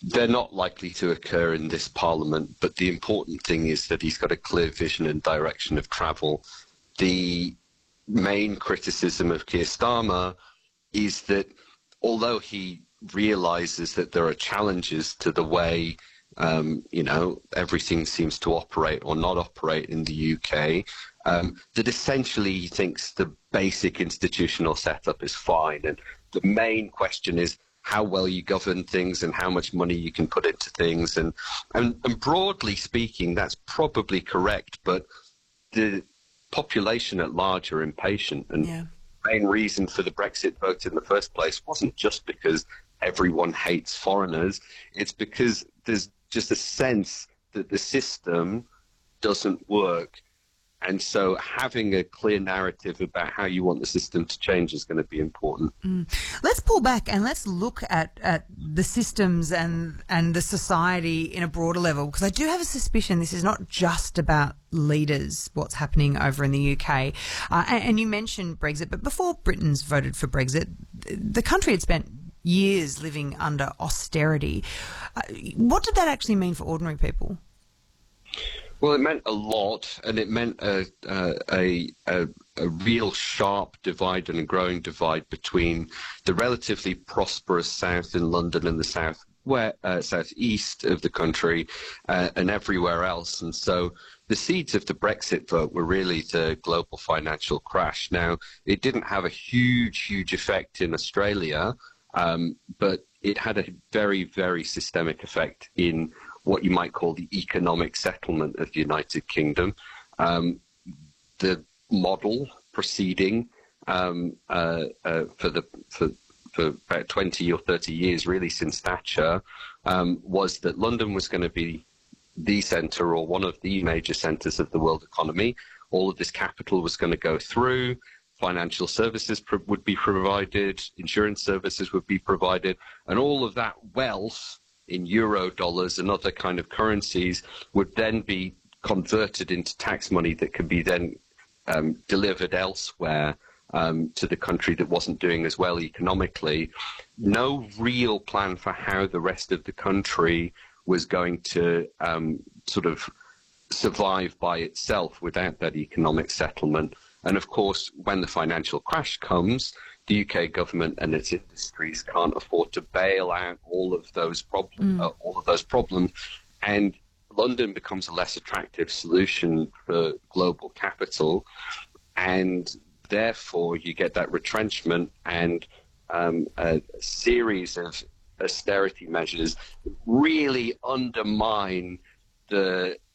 they're not likely to occur in this parliament, but the important thing is that he's got a clear vision and direction of travel. The main criticism of Keir Starmer is that although he realizes that there are challenges to the way everything seems to operate or not operate in the UK, that essentially he thinks the basic institutional setup is fine. And the main question is how well you govern things and how much money you can put into things. And broadly speaking, that's probably correct, but the population at large are impatient. And the main reason for the Brexit vote in the first place wasn't just because everyone hates foreigners. It's because there's just a sense that the system doesn't work. And so having a clear narrative about how you want the system to change is going to be important. Let's pull back and let's look at the systems and the society in a broader level, because I do have a suspicion this is not just about leaders, what's happening over in the UK. And you mentioned Brexit, but before Britons voted for Brexit, the country had spent years living under austerity. What did that actually mean for ordinary people? Well, it meant a lot, and it meant a real sharp divide and a growing divide between the relatively prosperous south in London and the southeast of the country and everywhere else. And so the seeds of the Brexit vote were really the global financial crash. Now, it didn't have a huge effect in Australia, but it had a very, very systemic effect in what you might call the economic settlement of the United Kingdom. The model proceeding for about 20 or 30 years, really since Thatcher, was that London was going to be the centre or one of the major centres of the world economy. All of this capital was going to go through. Financial services would be provided, insurance services would be provided, and all of that wealth in euro, dollars, and other kind of currencies would then be converted into tax money that could be then delivered elsewhere to the country that wasn't doing as well economically. No real plan for how the rest of the country was going to sort of survive by itself without that economic settlement. And of course, when the financial crash comes, the UK government and its industries can't afford to bail out all of those problems, and London becomes a less attractive solution for global capital, and therefore you get that retrenchment and a series of austerity measures really undermine the